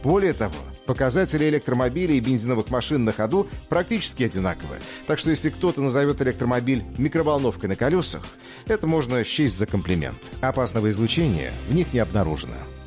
Более того, показатели электромобилей и бензиновых машин на ходу практически одинаковы. Так что если кто-то назовет электромобиль микроволновкой на колесах, это можно счесть за комплимент. Опасного излучения в них не обнаружено.